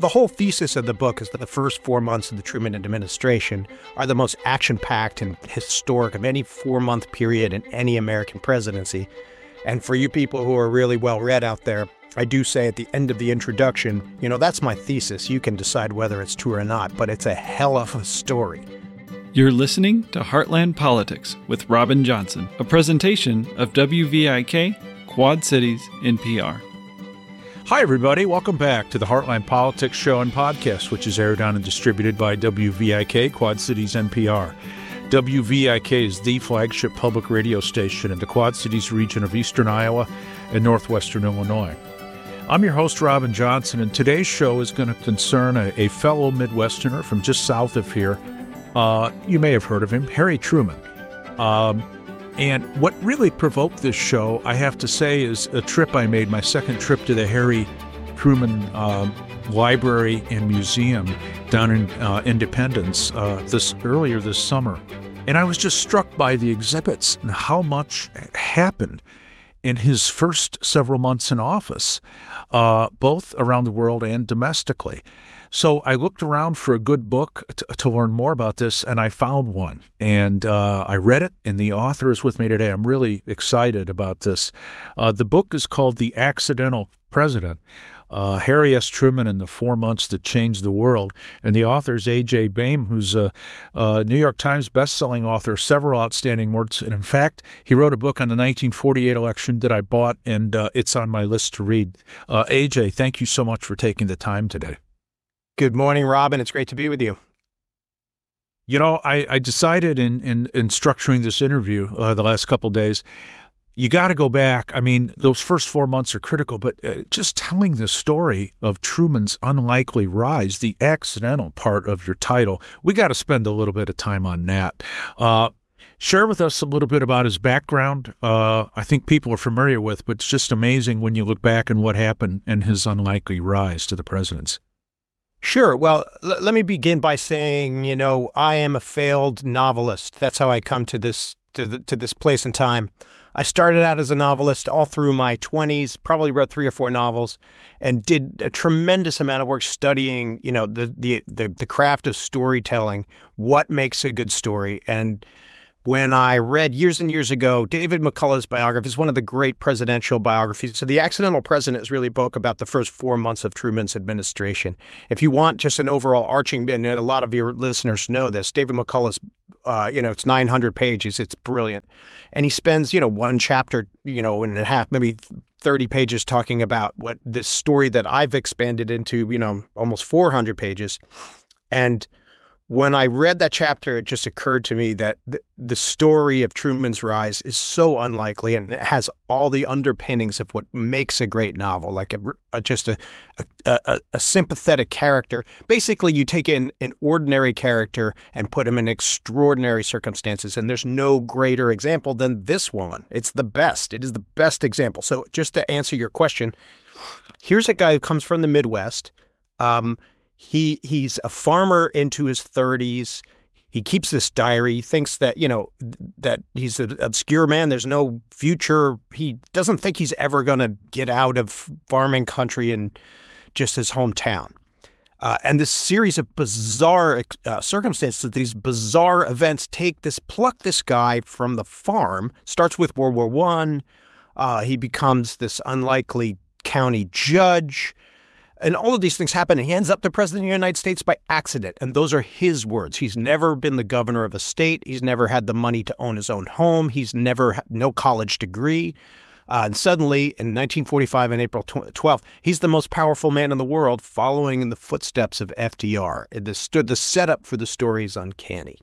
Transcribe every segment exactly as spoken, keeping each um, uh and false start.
the whole thesis of the book is that the first four months of the Truman administration are the most action-packed and historic of any four-month period in any American presidency. And for you people who are really well-read out there, I do say at the end of the introduction, you know, that's my thesis. You can decide whether it's true or not, but it's a hell of a story. You're listening to Heartland Politics with Robin Johnson, a presentation of W V I K, Quad Cities, N P R. Hi, everybody. Welcome back to the Heartland Politics Show and Podcast, which is aired on and distributed by W V I K, Quad Cities, N P R. W V I K is the flagship public radio station in the Quad Cities region of eastern Iowa and northwestern Illinois. I'm your host, Robin Johnson, and today's show is going to concern a, a fellow Midwesterner from just south of here. Uh, you may have heard of him, Harry Truman. Um, and what really provoked this show, I have to say, is a trip I made, my second trip to the Harry Truman uh, Library and Museum down in uh, Independence uh, this earlier this summer. And I was just struck by the exhibits and how much happened in his first several months in office, uh, both around the world and domestically. So I looked around for a good book to, to learn more about this, and I found one. And uh, I read it, and the author is with me today. I'm really excited about this. Uh, the book is called The Accidental President, uh, Harry S. Truman and the Four Months That Changed the World. And the author is A J. Baim, who's a, a New York Times bestselling author, several outstanding works. And in fact, he wrote a book on the nineteen forty-eight election that I bought, and uh, it's on my list to read. Uh, A J, thank you so much for taking the time today. Good morning, Robin. It's great to be with you. You know, I, I decided in, in, in structuring this interview uh, the last couple of days, you got to go back. I mean, those first four months are critical, but uh, just telling the story of Truman's unlikely rise, the accidental part of your title, we got to spend a little bit of time on that. Uh, share with us a little bit about his background. Uh, I think people are familiar with, but it's just amazing when you look back and what happened and his unlikely rise to the presidency. Sure. Well, l- let me begin by saying, you know, I am a failed novelist. That's how I come to this to, the, to this place and time. I started out as a novelist all through my twenties, probably wrote three or four novels, and did a tremendous amount of work studying, you know, the the the, the craft of storytelling, what makes a good story. And when I read years and years ago, David McCullough's biography is one of the great presidential biographies. So The Accidental President is really a book about the first four months of Truman's administration. If you want just an overall arching, and a lot of your listeners know this, David McCullough's, uh, you know, it's nine hundred pages. It's brilliant. And he spends, you know, one chapter, you know, and a half, maybe thirty pages talking about what this story that I've expanded into, you know, almost four hundred pages. And when I read that chapter, it just occurred to me that the, the story of Truman's rise is so unlikely, and it has all the underpinnings of what makes a great novel, like a, a, just a, a, a, a sympathetic character. Basically, you take in an ordinary character and put him in extraordinary circumstances, and there's no greater example than this one. It's the best. It is the best example. So just to answer your question, here's a guy who comes from the Midwest. Um, He he's a farmer into his thirties. He keeps this diary. He thinks that, you know, that he's an obscure man. There's no future. He doesn't think he's ever going to get out of farming country and just his hometown. Uh, and this series of bizarre uh, circumstances, these bizarre events take this, pluck this guy from the farm, starts with World War One. Uh, he becomes this unlikely county judge. And all of these things happen, and he ends up the president of the United States by accident. And those are his words. He's never been the governor of a state. He's never had the money to own his own home. He's never had no college degree. Uh, and suddenly, in nineteen forty-five, on April twelfth, he's the most powerful man in the world, following in the footsteps of F D R. The, the setup for the story is uncanny.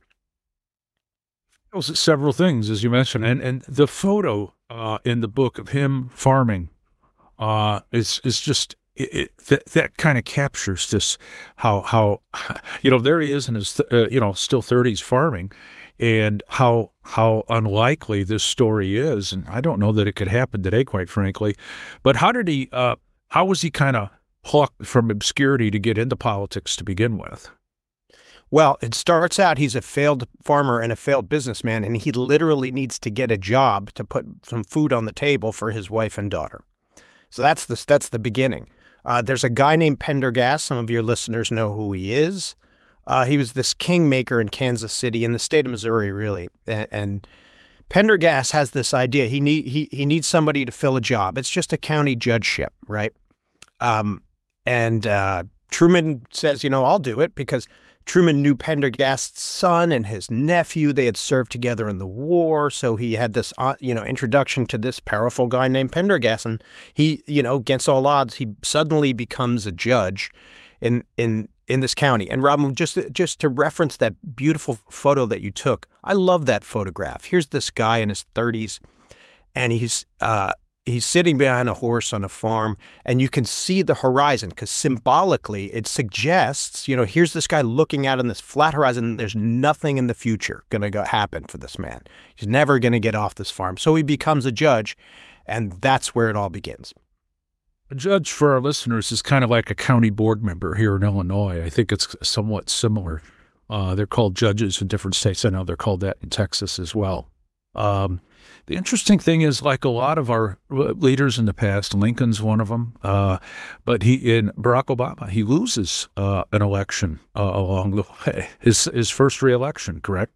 Several things, as you mentioned, and, and the photo uh, in the book of him farming uh, is is just... It, it, that that kind of captures this, how, how, you know, there he is in his, uh, you know, still thirties farming, and how how unlikely this story is. And I don't know that it could happen today, quite frankly. But how did he, uh, how was he kind of plucked from obscurity to get into politics to begin with? Well, it starts out he's a failed farmer and a failed businessman, and he literally needs to get a job to put some food on the table for his wife and daughter. So that's the, that's the beginning. Uh, there's a guy named Pendergast. Some of your listeners know who he is. Uh, he was this kingmaker in Kansas City, in the state of Missouri, really. And, and Pendergast has this idea. He need he he needs somebody to fill a job. It's just a county judgeship, right? Um, and uh, Truman says, you know, I'll do it, because Truman knew Pendergast's son and his nephew. They had served together in the war. So he had this, uh, you know, introduction to this powerful guy named Pendergast. And he, you know, against all odds, he suddenly becomes a judge in in in this county. And Robin, just, just to reference that beautiful photo that you took, I love that photograph. Here's this guy in his thirties, and he's uh, he's sitting behind a horse on a farm, and you can see the horizon, because symbolically it suggests, you know, here's this guy looking out on this flat horizon, and there's nothing in the future going to go happen for this man. He's never going to get off this farm. So he becomes a judge, and that's where it all begins. A judge, for our listeners, is kind of like a county board member here in Illinois. I think it's somewhat similar. Uh, they're called judges in different states. I know they're called that in Texas as well. Um, the interesting thing is, like a lot of our leaders in the past, Lincoln's one of them, uh, but he, in Barack Obama, he loses uh, an election uh, along the way, his, his first reelection, correct?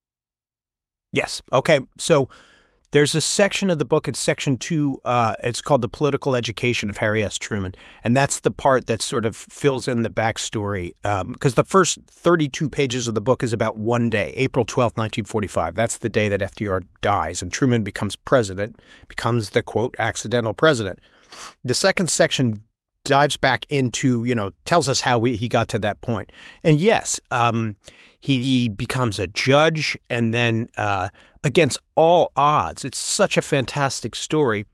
Yes. Okay. So there's a section of the book, it's section two, uh, it's called The Political Education of Harry S. Truman. And that's the part that sort of fills in the backstory, because um, the first thirty-two pages of the book is about one day, April twelfth, nineteen forty-five. That's the day that F D R dies, and Truman becomes president, becomes the, quote, accidental president. The second section dives back into, you know, tells us how we, he got to that point. And yes, um, he, he becomes a judge, and then uh, against all odds, it's such a fantastic story,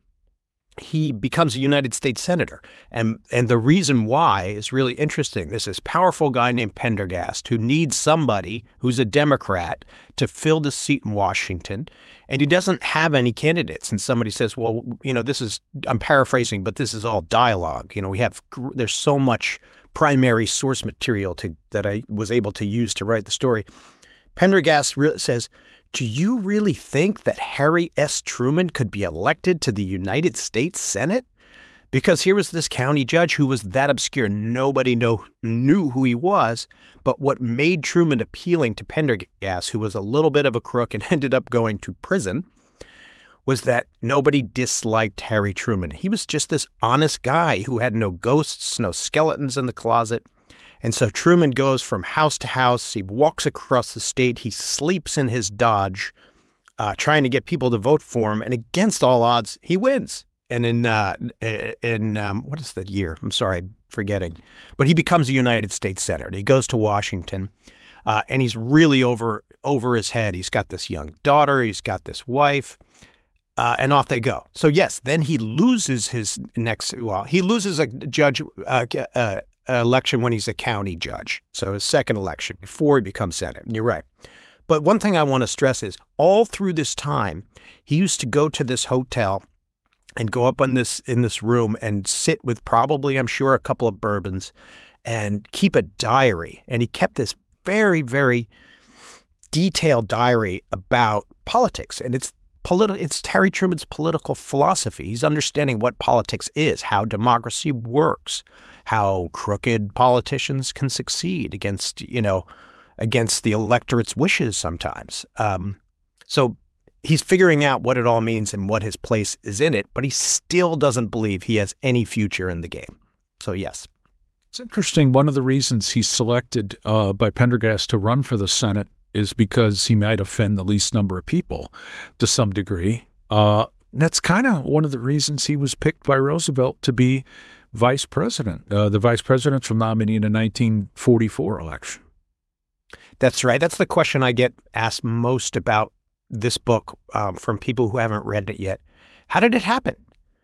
he becomes a United States Senator. And and the reason why is really interesting. There's this powerful guy named Pendergast who needs somebody who's a Democrat to fill the seat in Washington, and he doesn't have any candidates. And somebody says, well, you know, this is, I'm paraphrasing, but this is all dialogue. You know, we have, there's so much primary source material to that I was able to use to write the story. Pendergast re- says, do you really think that Harry S. Truman could be elected to the United States Senate? Because here was this county judge who was that obscure. Nobody know, knew who he was. But what made Truman appealing to Pendergast, who was a little bit of a crook and ended up going to prison, was that nobody disliked Harry Truman. He was just this honest guy who had no ghosts, no skeletons in the closet. And so Truman goes from house to house. He walks across the state. He sleeps in his Dodge, uh, trying to get people to vote for him. And against all odds, he wins. And in, uh, in um, what is the year? I'm sorry, I'm forgetting. But he becomes a United States Senator. He goes to Washington, uh, and he's really over, over his head. He's got this young daughter. He's got this wife. Uh, and off they go. So yes, then he loses his next, well, he loses a judge uh, uh, election when he's a county judge. So his second election before he becomes Senate. And you're right. But one thing I want to stress is all through this time, he used to go to this hotel and go up on this in this room and sit with probably, I'm sure, a couple of bourbons and keep a diary. And he kept this very, very detailed diary about politics. And it's Politi- it's Harry Truman's political philosophy. He's understanding what politics is, how democracy works, how crooked politicians can succeed against, you know, against the electorate's wishes sometimes. Um, so he's figuring out what it all means and what his place is in it, but he still doesn't believe he has any future in the game. So yes. It's interesting. One of the reasons he's selected uh, by Pendergast to run for the Senate is because he might offend the least number of people to some degree. Uh, that's kind of one of the reasons he was picked by Roosevelt to be vice president, uh, the vice presidential nominee in the nineteen forty-four election. That's right. That's the question I get asked most about this book um, from people who haven't read it yet. How did it happen?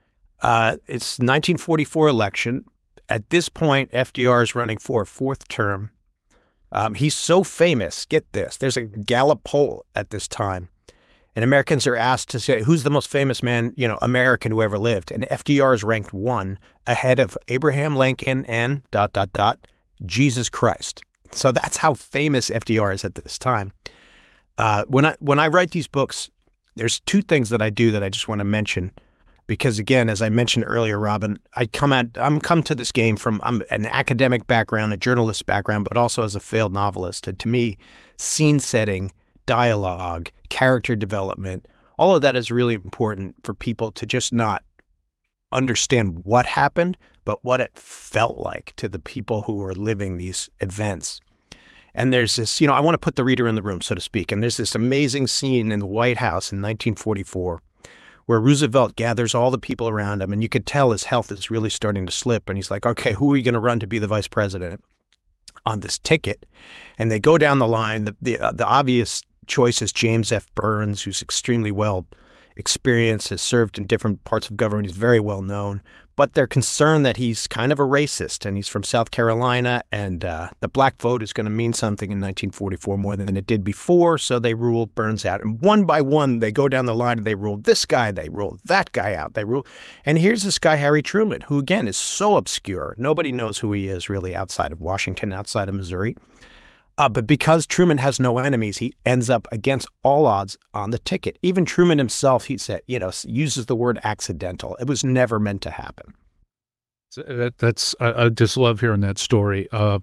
Uh, it's nineteen forty-four election. At this point, F D R is running for a fourth term. Um, he's so famous. Get this. There's a Gallup poll at this time, and Americans are asked to say, who's the most famous man, you know, American who ever lived? And F D R is ranked one ahead of Abraham Lincoln and dot, dot, dot, Jesus Christ. So that's how famous F D R is at this time. Uh, when I when I write these books, there's two things that I do that I just want to mention. because again, as I mentioned earlier, Robin, I come at I'm come to this game from I'm an academic background, a journalist background, but also as a failed novelist. And to me, scene setting, dialogue, character development, all of that is really important for people to just not understand what happened, but what it felt like to the people who were living these events. And there's this, you know, I want to put the reader in the room, so to speak. And there's this amazing scene in the White House in nineteen forty-four where Roosevelt gathers all the people around him, and you could tell his health is really starting to slip. And he's like, okay, who are you going to run to be the vice president on this ticket? And they go down the line. The, the, uh, the obvious choice is James F. Burns, who's extremely well experienced, has served in different parts of government. He's very well known. But they're concerned that he's kind of a racist, and he's from South Carolina, and uh, the black vote is going to mean something in nineteen forty-four more than it did before, so they ruled Burns out. And one by one, they go down the line, and they ruled this guy, they ruled that guy out. They rule, and here's this guy, Harry Truman, who, again, is so obscure. Nobody knows who he is, really, outside of Washington, outside of Missouri. Uh, but because Truman has no enemies, he ends up against all odds on the ticket. Even Truman himself, he said, you know, uses the word accidental. It was never meant to happen. So that, that's I, I just love hearing that story. Uh,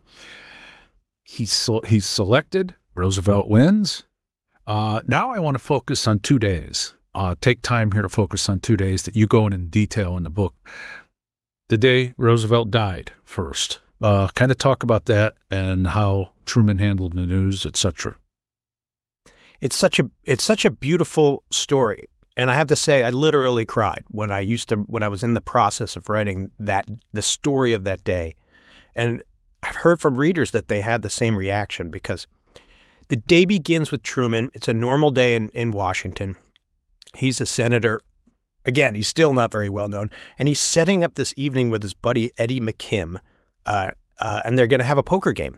he's he's selected. Roosevelt wins. Uh, now I want to focus on two days. Uh, take time here to focus on two days that you go in in detail in the book. The day Roosevelt died first. Uh, kind of talk about that and how Truman handled the news, et cetera. It's such a it's such a beautiful story, and I have to say, I literally cried when I used to when I was in the process of writing that the story of that day, and I've heard from readers that they had the same reaction because the day begins with Truman. It's a normal day in in Washington. He's a senator. Again, he's still not very well known, and he's setting up this evening with his buddy Eddie McKim. Uh, uh, and they're going to have a poker game.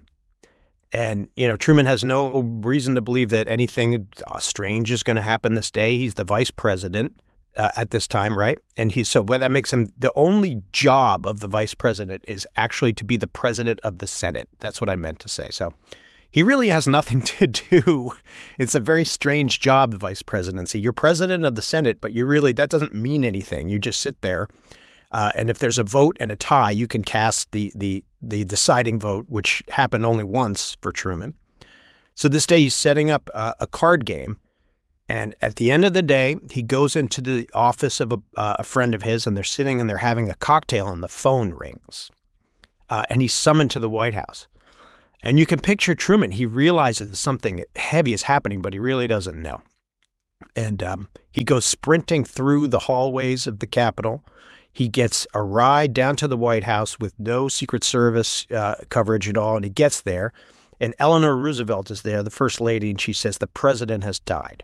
And, you know, Truman has no reason to believe that anything uh, strange is going to happen this day. He's the vice president uh, at this time, right? And he's so well, that makes him the only job of the vice president is actually to be the president of the Senate. That's what I meant to say. So he really has nothing to do. It's a very strange job, the vice presidency. You're president of the Senate, but you really, that doesn't mean anything. You just sit there. Uh, and if there's a vote and a tie, you can cast the the the deciding vote, which happened only once for Truman. So this day he's setting up uh, a card game, and at the end of the day, he goes into the office of a, uh, a friend of his, and they're sitting and they're having a cocktail, and the phone rings, uh, and he's summoned to the White House. And you can picture Truman. He realizes something heavy is happening, but he really doesn't know. And um, he goes sprinting through the hallways of the Capitol. He gets a ride down to the White House with no Secret Service uh, coverage at all, and he gets there, and Eleanor Roosevelt is there, the First Lady, and she says, the president has died.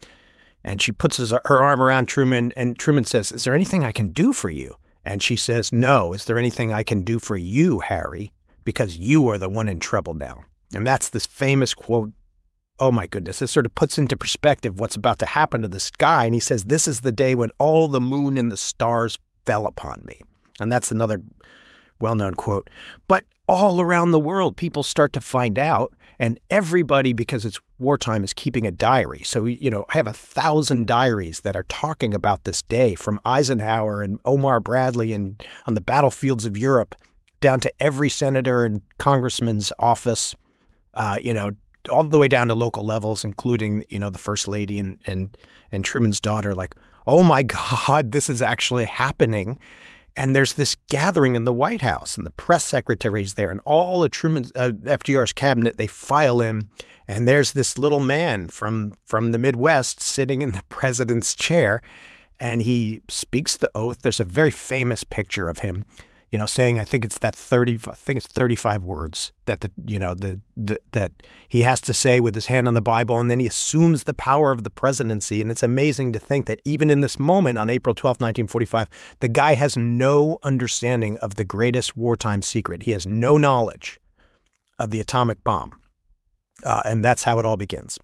And she puts his, her arm around Truman, and Truman says, is there anything I can do for you? And she says, no. Is there anything I can do for you, Harry? Because you are the one in trouble now. And that's this famous quote. Oh, my goodness. This sort of puts into perspective what's about to happen to this guy. And he says, this is the day when all the moon and the stars fell upon me. And that's another well-known quote. But all around the world, people start to find out, and everybody, because it's wartime, is keeping a diary. So, you know, I have a thousand diaries that are talking about this day, from Eisenhower and Omar Bradley and on the battlefields of Europe down to every senator and congressman's office, uh, you know, all the way down to local levels, including, you know, the First Lady and, and, and Truman's daughter, like, oh my God, this is actually happening. And there's this gathering in the White House, and the press secretary's there, and all of Truman's, uh, F D R's cabinet, they file in, and there's this little man from, from the Midwest sitting in the president's chair, and he speaks the oath. There's a very famous picture of him, you know, saying, I think it's that thirty, I think it's thirty-five words that the, you know, the, the that he has to say with his hand on the Bible, and then he assumes the power of the presidency. And it's amazing to think that even in this moment on April twelfth, nineteen forty-five, the guy has no understanding of the greatest wartime secret. He has no knowledge of the atomic bomb. Uh, and that's how it all begins.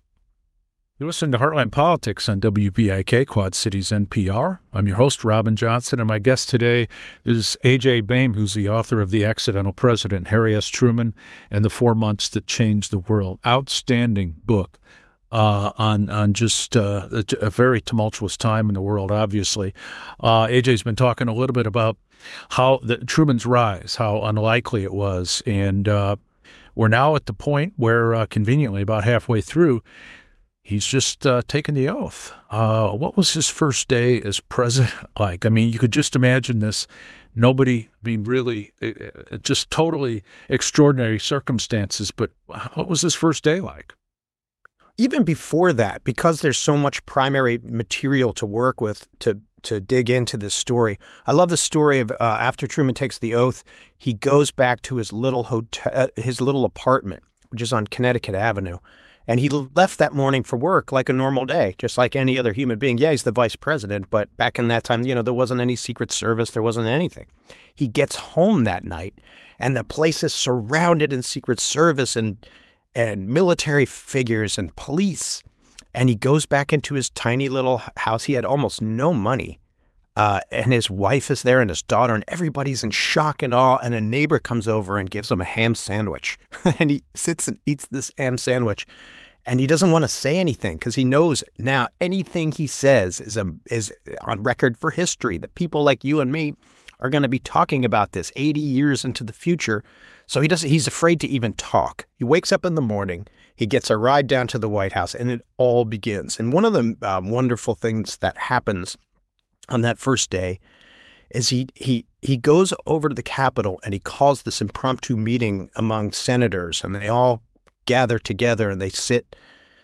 You listen to Heartland Politics on W V I K, Quad Cities N P R. I'm your host, Robin Johnson, and my guest today is A J Baim, who's the author of The Accidental President, Harry S. Truman, and the Four Months That Changed the World. Outstanding book. uh, on on just uh, a, a very tumultuous time in the world. Obviously, uh, A J's been talking a little bit about how the Truman's rise, how unlikely it was, and uh, we're now at the point where, uh, conveniently, about halfway through, he's just uh, taken the oath. Uh, what was his first day as president like? I mean, you could just imagine this. Nobody being really, uh, just totally extraordinary circumstances. But what was his first day like? Even before that, because there's so much primary material to work with to to dig into this story. I love the story of uh, after Truman takes the oath, he goes back to his little hotel, uh, his little apartment, which is on Connecticut Avenue. And he left that morning for work like a normal day, just like any other human being. Yeah, he's the vice president, but back in that time, you know, there wasn't any Secret Service. There wasn't anything. He gets home that night, and the place is surrounded in Secret Service and and military figures and police. And he goes back into his tiny little house. He had almost no money. Uh, and his wife is there and his daughter, and everybody's in shock and awe. And a neighbor comes over and gives him a ham sandwich. And he sits and eats this ham sandwich. And he doesn't want to say anything because he knows now anything he says is a, is on record for history, that people like you and me are going to be talking about this eighty years into the future. So he doesn't, he's afraid to even talk. He wakes up in the morning, he gets a ride down to the White House, and it all begins. And one of the um, wonderful things that happens on that first day is he he he goes over to the Capitol and he calls this impromptu meeting among senators, and they all gather together and they sit.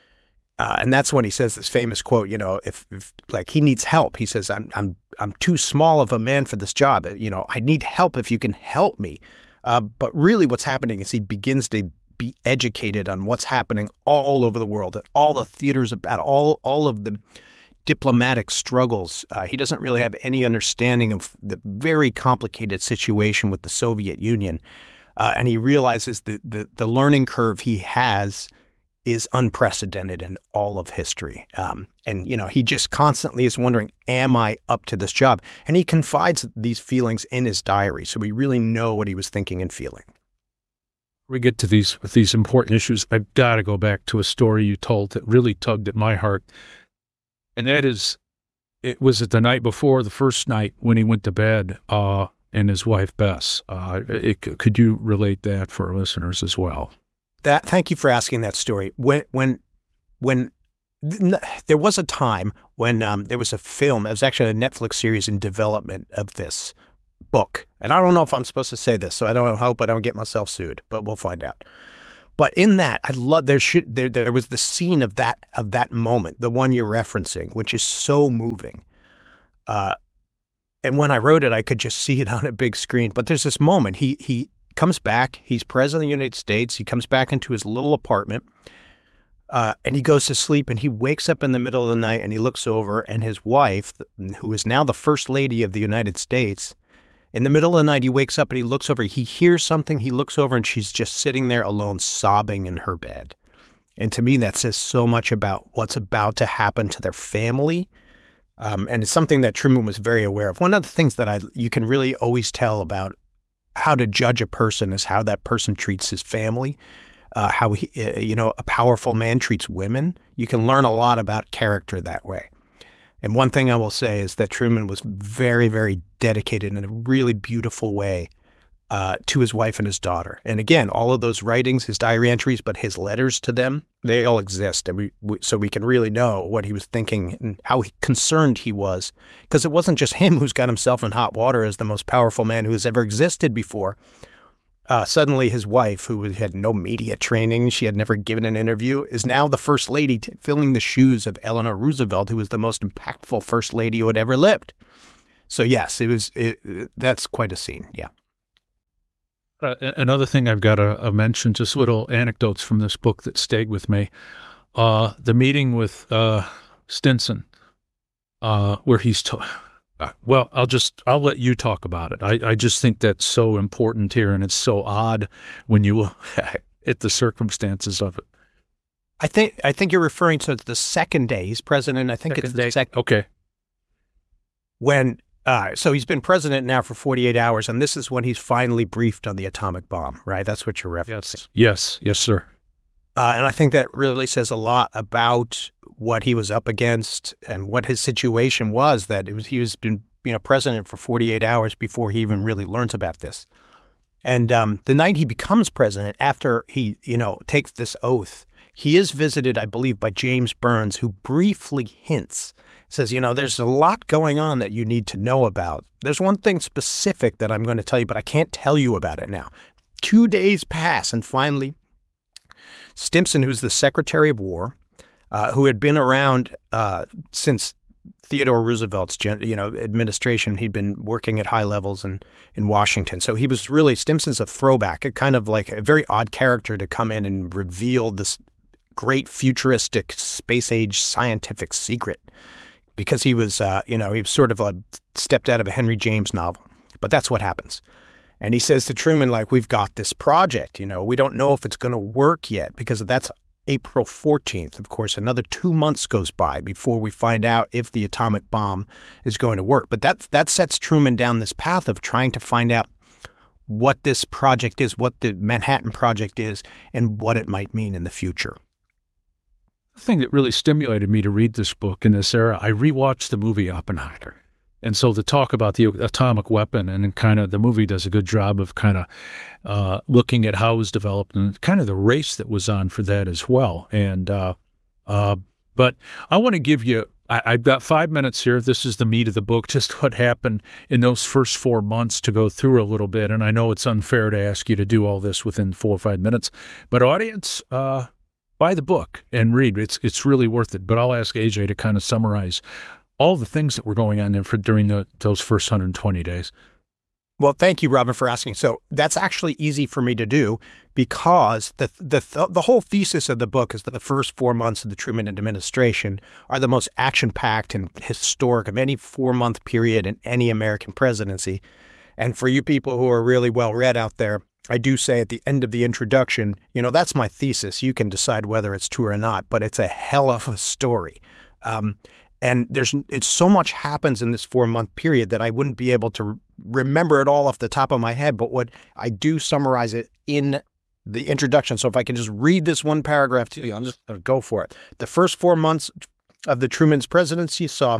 Uh, and that's when he says this famous quote, you know, if, if like he needs help, he says, I'm, I'm, I'm too small of a man for this job. You know, I need help if you can help me. Uh, but really what's happening is he begins to be educated on what's happening all over the world, at all the theaters, about all, all of the diplomatic struggles. Uh, he doesn't really have any understanding of the very complicated situation with the Soviet Union. Uh, and he realizes that the, the learning curve he has is unprecedented in all of history. Um, and, you know, he just constantly is wondering, am I up to this job? And he confides these feelings in his diary. So we really know what he was thinking and feeling. We get to these, these important issues. I've got to go back to a story you told that really tugged at my heart. And that is, it was at the night before, the first night when he went to bed, uh, and his wife, Bess. Uh, it, could you relate that for our listeners as well? That, thank you for asking that story. When, when, when th- there was a time when um, there was a film, it was actually a Netflix series in development of this book. And I don't know if I'm supposed to say this, so I don't hope I don't get myself sued, but we'll find out. But in that, I love, there should, there, there was the scene of that, of that moment, the one you're referencing, which is so moving. Uh, and when I wrote it, I could just see it on a big screen. But there's this moment, he, he, comes back, he's president of the United States, he comes back into his little apartment, uh, and he goes to sleep, and he wakes up in the middle of the night, and he looks over, and his wife, who is now the First Lady of the United States, in the middle of the night, he wakes up, and he looks over, he hears something, he looks over, and she's just sitting there alone, sobbing in her bed. And to me, that says so much about what's about to happen to their family, um, and it's something that Truman was very aware of. One of the things that I you can really always tell about how to judge a person is how that person treats his family, uh, how he, uh, you know, a powerful man treats women. You can learn a lot about character that way. And one thing I will say is that Truman was very, very dedicated in a really beautiful way uh, to his wife and his daughter. And again, all of those writings, his diary entries, but his letters to them, they all exist. And we, we so we can really know what he was thinking and how he, concerned he was. Because it wasn't just him who's got himself in hot water as the most powerful man who has ever existed before. Uh, suddenly his wife, who had no media training, she had never given an interview, is now the first lady t- filling the shoes of Eleanor Roosevelt, who was the most impactful first lady who had ever lived. So yes, it was. It, that's quite a scene. Yeah. Uh, another thing I've got to uh, mention, just little anecdotes from this book that stayed with me. Uh, the meeting with uh, Stinson, uh, where he's ta- uh, well, I'll just I'll let you talk about it. I, I just think that's so important here, and it's so odd when you look at the circumstances of it. I think I think you're referring to the second day he's president. I think Second it's the day. second. Okay. When uh, so he's been president now for forty-eight hours, and this is when he's finally briefed on the atomic bomb, right? That's what you're referencing. Yes. Yes. Yes, sir. Uh, and I think that really says a lot about what he was up against and what his situation was, that it was he was been you know president for forty-eight hours before he even really learns about this. And um, the night he becomes president, after he you know takes this oath, he is visited, I believe, by James Burns, who briefly hints, says, you know, there's a lot going on that you need to know about. There's one thing specific that I'm going to tell you, but I can't tell you about it now. Two days pass, and finally, Stimson, who's the Secretary of War, uh, who had been around uh, since Theodore Roosevelt's you know administration, he'd been working at high levels in, in Washington. So he was really, Stimson's a throwback, a kind of like a very odd character to come in and reveal this great futuristic space age scientific secret, because he was, uh, you know, he was sort of a, stepped out of a Henry James novel. But that's what happens. And he says to Truman, like, we've got this project, you know, we don't know if it's going to work yet, because that's April fourteenth. Of course, another two months goes by before we find out if the atomic bomb is going to work. But that, that sets Truman down this path of trying to find out what this project is, what the Manhattan Project is, and what it might mean in the future. The thing that really stimulated me to read this book in this era, I rewatched the movie Oppenheimer. And so to talk about the atomic weapon, and kind of the movie does a good job of kind of uh, looking at how it was developed and kind of the race that was on for that as well. And uh, uh, but I want to give you, I, I've got five minutes here. This is the meat of the book, just what happened in those first four months to go through a little bit. And I know it's unfair to ask you to do all this within four or five minutes, but audience, uh, buy the book and read. It's it's really worth it. But I'll ask A J to kind of summarize all the things that were going on there for during the, those first one hundred twenty days. Well, thank you, Robin, for asking. So that's actually easy for me to do, because the the the whole thesis of the book is that the first four months of the Truman administration are the most action-packed and historic of any four-month period in any American presidency. And for you people who are really well-read out there, I do say at the end of the introduction, you know, that's my thesis. You can decide whether it's true or not, but it's a hell of a story. Um, And there's it's so much happens in this four-month period that I wouldn't be able to remember it all off the top of my head. But what I do summarize it in the introduction. So if I can just read this one paragraph to you, I'm just going to go for it. The first four months of the Truman's presidency saw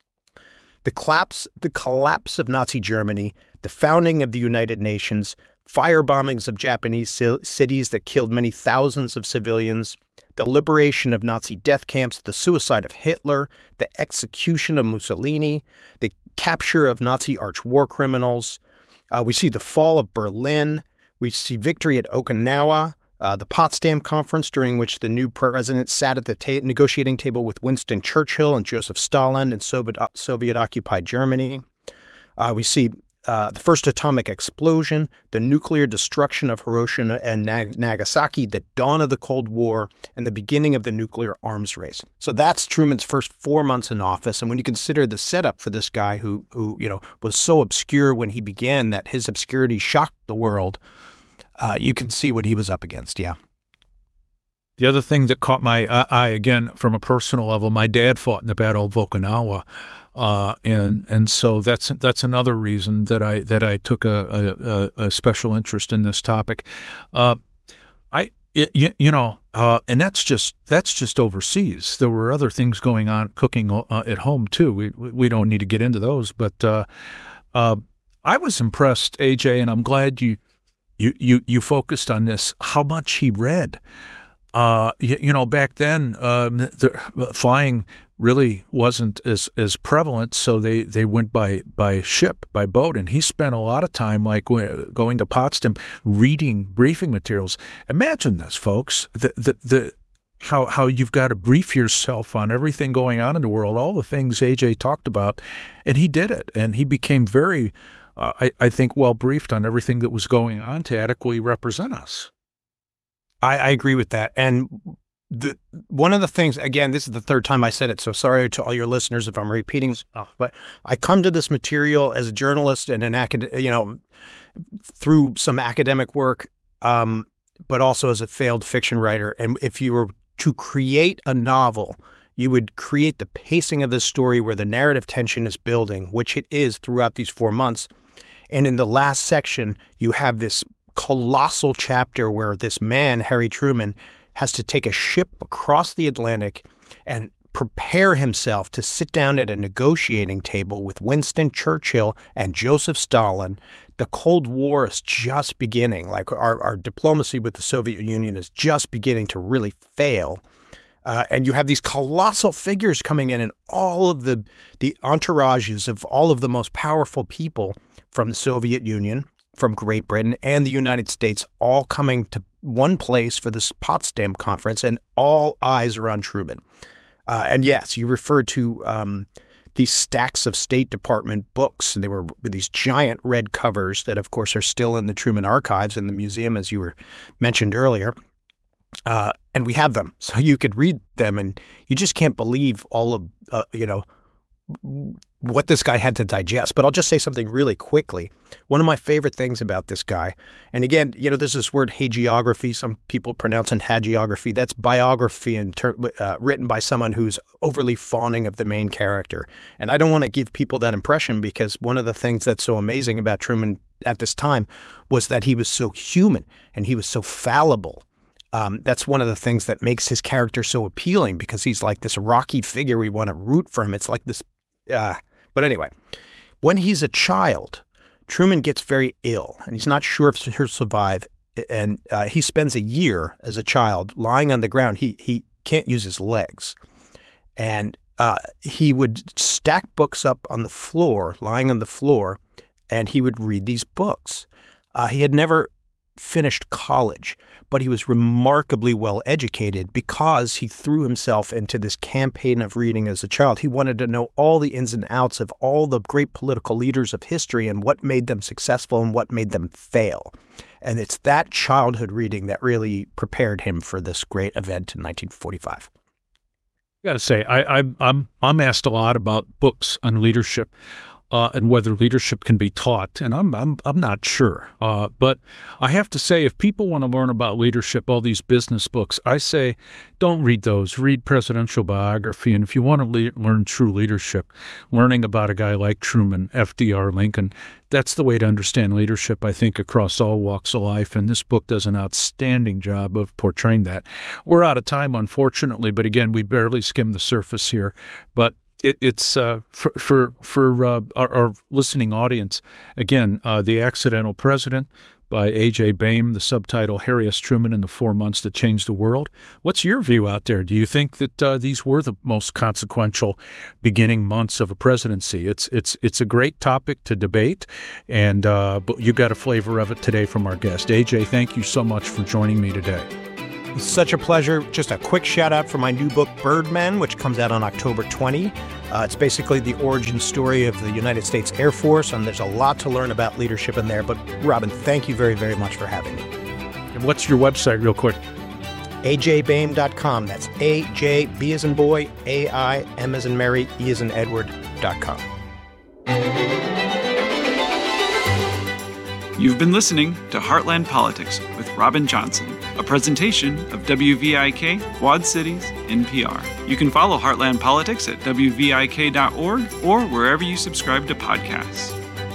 the collapse, the collapse of Nazi Germany, the founding of the United Nations, fire bombings of Japanese cities that killed many thousands of civilians, the liberation of Nazi death camps, the suicide of Hitler, the execution of Mussolini, the capture of Nazi arch war criminals. Uh, we see the fall of Berlin. We see victory at Okinawa, uh, the Potsdam Conference, during which the new president sat at the ta- negotiating table with Winston Churchill and Joseph Stalin in Soviet, Soviet-occupied Germany. Uh, we see Uh, the first atomic explosion, the nuclear destruction of Hiroshima and Nag- Nagasaki, the dawn of the Cold War, and the beginning of the nuclear arms race. So that's Truman's first four months in office. And when you consider the setup for this guy who, who you know, was so obscure when he began that his obscurity shocked the world, uh, you can see what he was up against, yeah. The other thing that caught my eye, again, from a personal level, my dad fought in the Battle of Okinawa. Uh, and and so that's that's another reason that I that I took a a, a special interest in this topic. Uh, I it, you, you know, uh, and that's just that's just overseas. There were other things going on, cooking uh, at home too. We we don't need to get into those, but uh, uh, I was impressed, A J, and I'm glad you you you you focused on this. How much he read. Uh, you, you know, back then, um, the, flying really wasn't as, as prevalent, so they, they went by, by ship, by boat, and he spent a lot of time, like, going to Potsdam, reading briefing materials. Imagine this, folks, the, the, the how how you've got to brief yourself on everything going on in the world, all the things A J talked about, and he did it, and he became very, uh, I, I think, well-briefed on everything that was going on to adequately represent us. I, I agree with that. And the one of the things, again, this is the third time I said it, so sorry to all your listeners if I'm repeating stuff, but I come to this material as a journalist and an acad, you know, through some academic work, um, but also as a failed fiction writer. And if you were to create a novel, you would create the pacing of this story where the narrative tension is building, which it is throughout these four months. And in the last section, you have this colossal chapter where this man, Harry Truman, has to take a ship across the Atlantic and prepare himself to sit down at a negotiating table with Winston Churchill and Joseph Stalin. The Cold War is just beginning. Like our, our diplomacy with the Soviet Union is just beginning to really fail. Uh, and you have these colossal figures coming in, and all of the the entourages of all of the most powerful people from the Soviet Union, from Great Britain, and the United States, all coming to one place for this Potsdam Conference, and all eyes are on Truman. Uh, and yes, you referred to um, these stacks of State Department books, and they were these giant red covers that, of course, are still in the Truman Archives in the museum, as you were mentioned earlier. Uh, and we have them, so you could read them, and you just can't believe all of, uh, you know, what this guy had to digest. But I'll just say something really quickly. One of my favorite things about this guy, and again, you know, there's this word hagiography. Some people pronounce it hagiography. That's biography and ter- uh, written by someone who's overly fawning of the main character. And I don't want to give people that impression, because one of the things that's so amazing about Truman at this time was that he was so human and he was so fallible. Um, that's one of the things that makes his character so appealing, because he's like this rocky figure we want to root for him. It's like this. Uh, but anyway, when he's a child, Truman gets very ill, and he's not sure if he'll survive. And uh, he spends a year as a child lying on the ground. He he can't use his legs. And uh, he would stack books up on the floor, lying on the floor, and he would read these books. Uh, he had never finished college, but he was remarkably well educated because he threw himself into this campaign of reading as a child. He wanted to know all the ins and outs of all the great political leaders of history and what made them successful and what made them fail. And it's that childhood reading that really prepared him for this great event in nineteen forty-five. I got to say, I, I, I'm I'm asked a lot about books on leadership. Uh, and whether leadership can be taught, and I'm I'm I'm not sure. Uh, but I have to say, if people want to learn about leadership, all these business books, I say, don't read those. Read presidential biography, and if you want to le- learn true leadership, learning about a guy like Truman, F D R, Lincoln, that's the way to understand leadership, I think, across all walks of life. And this book does an outstanding job of portraying that. We're out of time, unfortunately, but again, we barely skimmed the surface here. But It, it's uh, for for, for uh, our, our listening audience. Again, uh, The Accidental President by A J Baim, the subtitle Harry S. Truman in the Four Months That Changed the World. What's your view out there? Do you think that uh, these were the most consequential beginning months of a presidency? It's it's it's a great topic to debate, and uh, but you got a flavor of it today from our guest. A J, thank you so much for joining me today. It's such a pleasure. Just a quick shout out for my new book, Birdmen, which comes out on October twentieth. Uh, it's basically the origin story of the United States Air Force, and there's a lot to learn about leadership in there. But Robin, thank you very, very much for having me. And what's your website, real quick? A J Baim dot com. That's A J, B as in boy, A I, M as in Mary, E as in Edward, dot com. You've been listening to Heartland Politics with Robin Johnson, a presentation of W V I K Quad Cities N P R. You can follow Heartland Politics at W V I K dot org or wherever you subscribe to podcasts.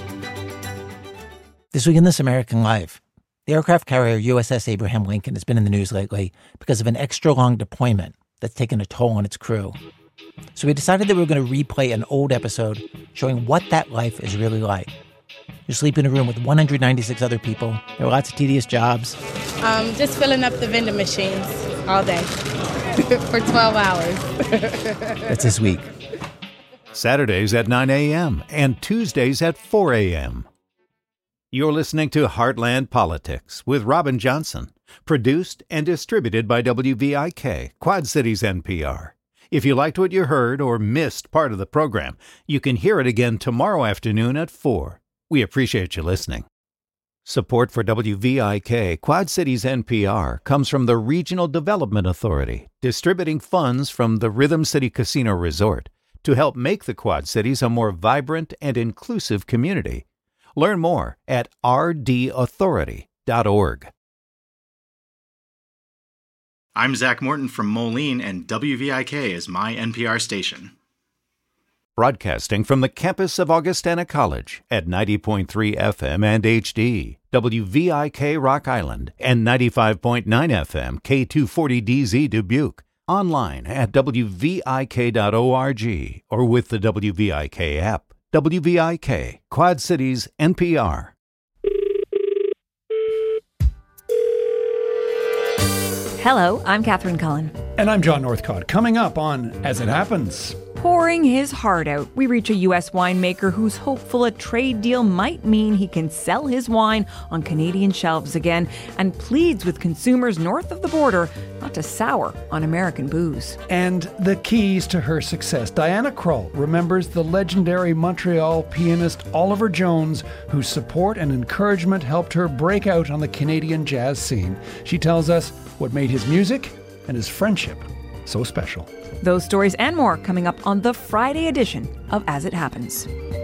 This week in This American Life, the aircraft carrier U S S Abraham Lincoln has been in the news lately because of an extra-long deployment that's taken a toll on its crew. So we decided that we were going to replay an old episode showing what that life is really like. You sleep in a room with one hundred ninety-six other people. There are lots of tedious jobs. Um, just filling up the vending machines all day for twelve hours. That's this week. Saturdays at nine a.m. and Tuesdays at four a.m. You're listening to Heartland Politics with Robin Johnson, produced and distributed by W V I K, Quad Cities N P R. If you liked what you heard or missed part of the program, you can hear it again tomorrow afternoon at four. We appreciate you listening. Support for W V I K Quad Cities N P R comes from the Regional Development Authority, distributing funds from the Rhythm City Casino Resort to help make the Quad Cities a more vibrant and inclusive community. Learn more at r d authority dot org. I'm Zach Morton from Moline, and W V I K is my N P R station. Broadcasting from the campus of Augustana College at ninety point three F M and H D, W V I K Rock Island, and ninety-five point nine F M K two forty D Z Dubuque. Online at W V I K dot org or with the W V I K app. W V I K, Quad Cities, N P R. Hello, I'm Catherine Cullen. And I'm John Northcott. Coming up on As It Happens. Pouring his heart out, we reach a U S winemaker who's hopeful a trade deal might mean he can sell his wine on Canadian shelves again, and pleads with consumers north of the border not to sour on American booze. And the keys to her success. Diana Krall remembers the legendary Montreal pianist Oliver Jones, whose support and encouragement helped her break out on the Canadian jazz scene. She tells us what made his music and his friendship so special. Those stories and more coming up on the Friday edition of As It Happens.